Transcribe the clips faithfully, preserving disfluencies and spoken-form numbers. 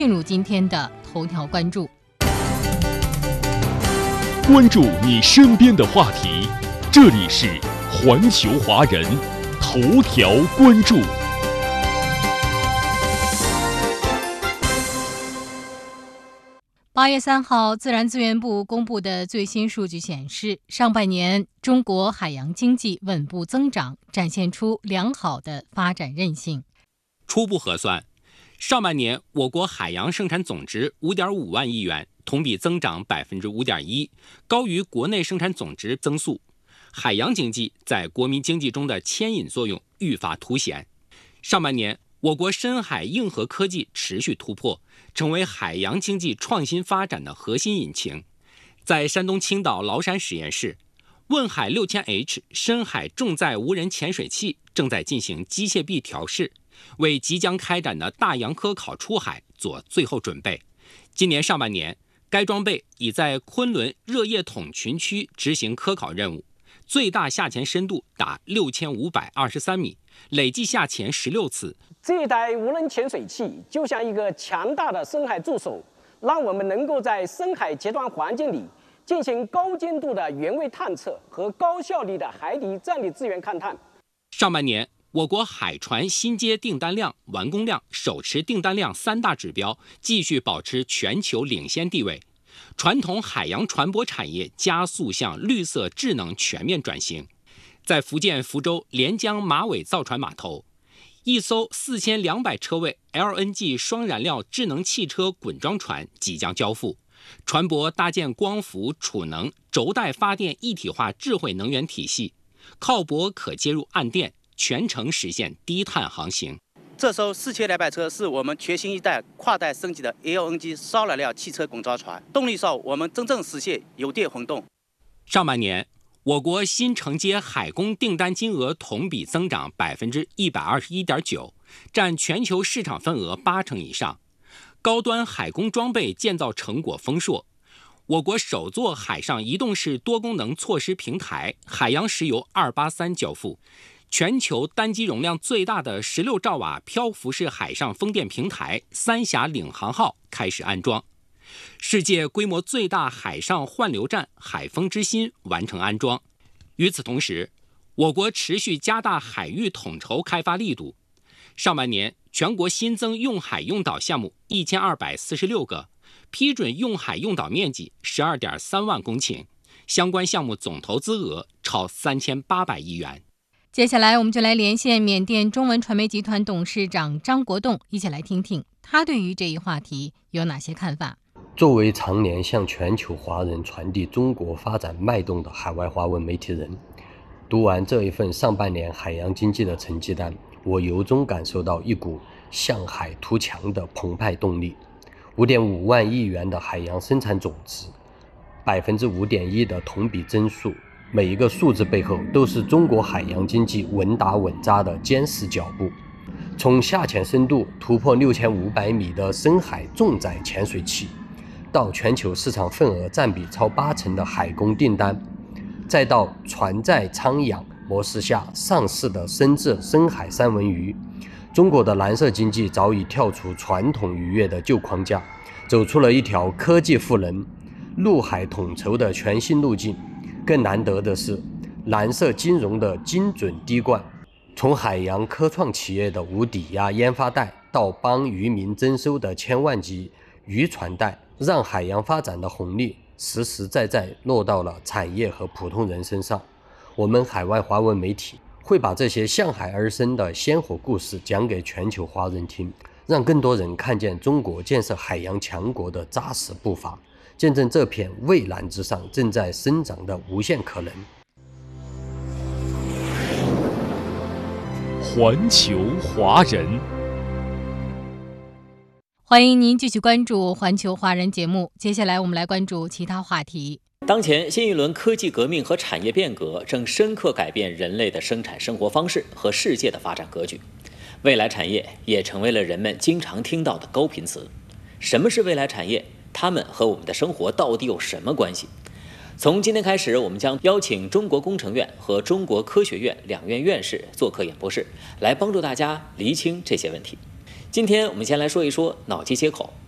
进入今天的头条关注， 关注你身边的话题，这里是环球华人头条关注。 八月三号，自然资源部公布的最新数据显示，上半年中国海洋经济稳步增长，展现出良好的发展韧性。 初步核算，上半年我国海洋生产总值 五点五万亿元，同比增长 百分之五点一， 高于国内生产总值增速。海洋经济在国民经济中的牵引作用愈发凸显。上半年，我国深海硬核科技持续突破，成为海洋经济创新发展的核心引擎。在山东青岛崂山实验室，问海 六千 H 深海重载无人潜水器正在进行机械臂调试，为即将开展的大洋科考出海做最后准备。今年上半年，该装备已在昆仑热液筒群区执行科考任务，最大下潜深度达六千五百二十三米，累计下潜十六次。 这一台无人潜水器就像一个强大的深海助手，让我们能够在深海极端环境里进行高精度的原位探测和高效率的海底战略资源勘探。 上半年，我国海船新接订单量、完工量、手持订单量三大指标继续保持全球领先地位。传统海洋船舶产业加速向绿色智能全面转型。在福建福州连江马尾造船码头，一艘四千两百车位 L N G 双燃料智能汽车滚装船即将交付，船舶搭建光伏、储能、轴带发电一体化智慧能源体系，靠泊可接入岸电，全程实现低碳航行。 这艘四千两百车是我们全新一代跨代升级的 L N G 烧燃料汽车滚装船，动力上我们真正实现油电混动。 上半年，我国新承接海工订单金额同比增长 百分之一百二十一点九， 占全球市场份额八成以上。高端海工装备建造成果丰硕，我国首座海上移动式多功能措施平台海洋石油二八三交付。全球单机容量最大的十六兆瓦漂浮式海上风电平台三峡领航号开始安装。世界规模最大海上换流站海风之心完成安装。与此同时，我国持续加大海域统筹开发力度。上半年，全国新增用海用岛项目一千二百四十六个，批准用海用岛面积 十二点三万公顷，相关项目总投资额超三千八百亿元。 接下来我们就来连线缅甸中文传媒集团董事长张国栋，一起来听听他对于这一话题有哪些看法。 作为常年向全球华人传递中国发展脉动的海外华文媒体人，读完这一份上半年海洋经济的成绩单，我由衷感受到一股向海图强的澎湃动力。 五点五万亿元的海洋生产总值， 百分之五点一 的同比增速，每一个数字背后都是中国海洋经济稳打稳扎的坚实脚步。从下潜深度突破六千五百米的深海重载潜水器，到全球市场份额占比超八成的海工订单，再到船载舱养模式下上市的深圳深海三文鱼，中国的蓝色经济早已跳出传统渔业的旧框架，走出了一条科技赋能、陆海统筹的全新路径。更难得的是，蓝色金融的精准滴灌，从海洋科创企业的无抵押研发贷，到帮渔民增收的千万级渔船贷，让海洋发展的红利实实在在落到了产业和普通人身上。我们海外华文媒体会把这些向海而生的鲜活故事讲给全球华人听，让更多人看见中国建设海洋强国的扎实步伐，见证这片蔚蓝之上正在生长的无限可能。 环球华人， 欢迎您继续关注环球华人节目。接下来我们来关注其他话题。 当前新一轮科技革命和产业变革正深刻改变人类的生产生活方式和世界的发展格局，未来产业也成为了人们经常听到的高频词。什么是未来产业？它们和我们的生活到底有什么关系？从今天开始，我们将邀请中国工程院和中国科学院两院院士做客演播室，来帮助大家厘清这些问题。今天我们先来说一说脑机接口。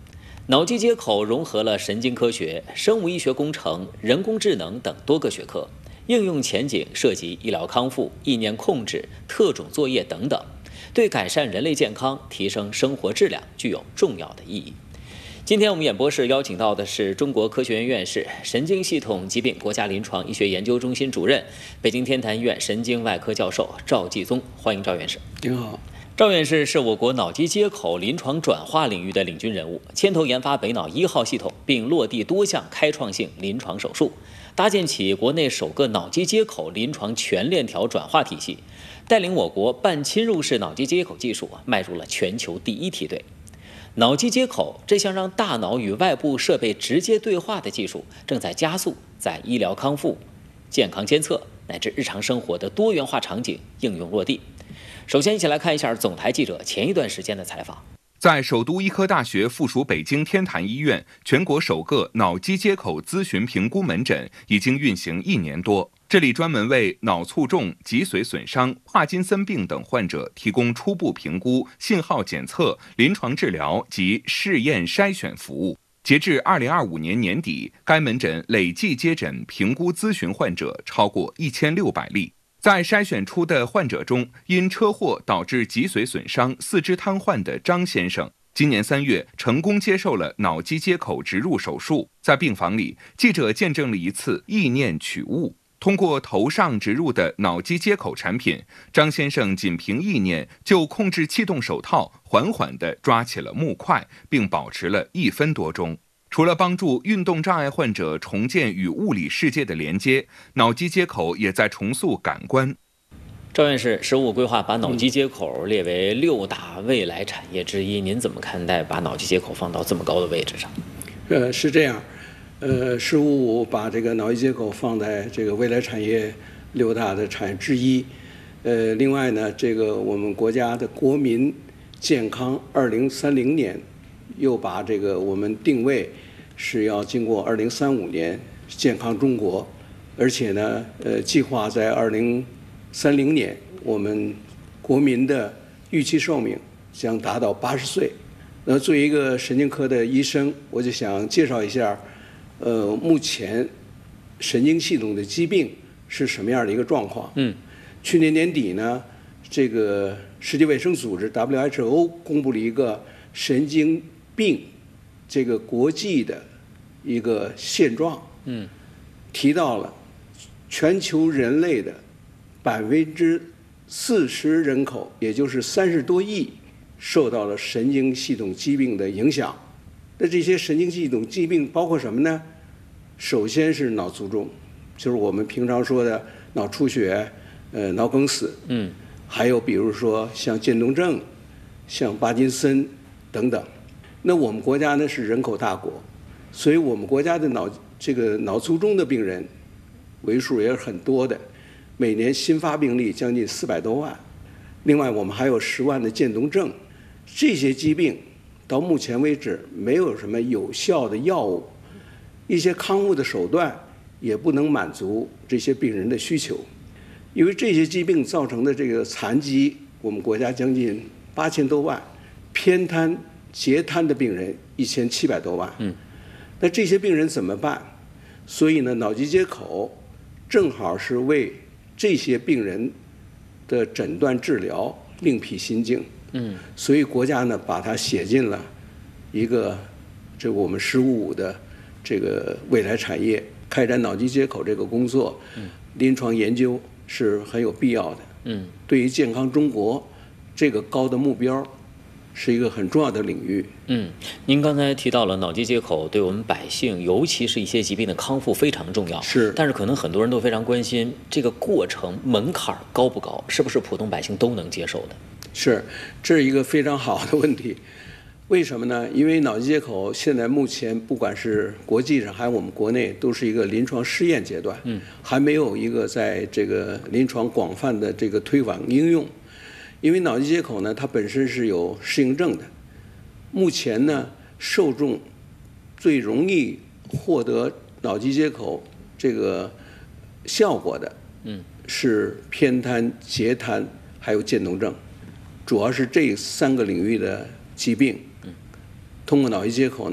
脑机接口融合了神经科学、生物医学工程、人工智能等多个学科，应用前景涉及医疗康复、意念控制、特种作业等等，对改善人类健康、提升生活质量具有重要的意义。今天我们演播室邀请到的是中国科学院院士、神经系统疾病国家临床医学研究中心主任、北京天坛医院神经外科教授赵继宗，欢迎赵院士。 您好。 赵院士是我国脑机接口临床转化领域的领军人物，牵头研发北脑一号系统，并落地多项开创性临床手术，搭建起国内首个脑机接口临床全链条转化体系，带领我国半侵入式脑机接口技术迈入了全球第一梯队。脑机接口这项让大脑与外部设备直接对话的技术，正在加速在医疗康复、健康监测乃至日常生活的多元化场景应用落地。首先，一起来看一下总台记者前一段时间的采访。 在首都医科大学附属北京天坛医院，全国首个脑机接口咨询评估门诊已经运行一年多。这里专门为脑卒中、脊髓损伤、帕金森病等患者提供初步评估、信号检测、临床治疗及试验筛选服务。截至二零二五年年底，该门诊累计接诊评估咨询患者超过一千六百例。在筛选出的患者中，因车祸导致脊髓损伤、四肢瘫痪的张先生，今年三月成功接受了脑机接口植入手术。在病房里，记者见证了一次意念取物。通过头上植入的脑机接口产品，张先生仅凭意念就控制气动手套，缓缓地抓起了木块，并保持了一分多钟。除了帮助运动障碍患者重建与物理世界的连接，脑机接口也在重塑感官。 赵院士，十五规划把脑机接口列为六大未来产业之一，您怎么看待把脑机接口放到这么高的位置上？ 呃，是这样。呃，十五五把这个脑机接口放在这个未来产业六大的产业之一。呃，另外呢，这个我们国家的国民健康二零三零年又把这个我们定位是要经过二零三五年健康中国，而且呢，呃，计划在二零三零年我们国民的预期寿命将达到八十岁。那作为一个神经科的医生，我就想介绍一下。呃，目前神经系统的疾病是什么样的一个状况？嗯，去年年底呢，这个世界卫生组织 W H O 公布了一个神经病这个国际的一个现状。嗯，提到了全球人类的百分之四十人口，也就是三十多亿，受到了神经系统疾病的影响。那这些神经系统疾病包括什么呢？首先是脑卒中，就是我们平常说的脑出血、呃脑梗死。嗯，还有比如说像渐冻症、像帕金森等等。那我们国家呢是人口大国，所以我们国家的脑这个脑卒中的病人为数也是很多的，每年新发病例将近四百多万。另外，我们还有十万的渐冻症，这些疾病到目前为止没有什么有效的药物，一些康复的手段也不能满足这些病人的需求。因为这些疾病造成的这个残疾，我们国家将近八千多万，偏瘫、截瘫的病人一千七百多万。嗯，那这些病人怎么办？所以呢，脑机接口正好是为这些病人的诊断治疗另辟蹊径。嗯，所以国家呢把它写进了一个这个我们十五五的这个未来产业，开展脑机接口这个工作，嗯，临床研究是很有必要的。嗯，对于健康中国这个高的目标，是一个很重要的领域。 嗯，您刚才提到了脑机接口对我们百姓，尤其是一些疾病的康复非常重要。 是， 但是可能很多人都非常关心这个过程门槛高不高，是不是普通百姓都能接受的？ 是，这是一个非常好的问题。为什么呢？因为脑机接口现在目前不管是国际上还有我们国内，都是一个临床试验阶段，嗯，还没有一个在这个临床广泛的这个推广应用。因为脑机接口呢，它本身是有适应症的。目前呢，受众最容易获得脑机接口这个效果的，嗯，是偏瘫、截瘫还有渐冻症。主要是这三个领域的疾病，通过脑机接口呢。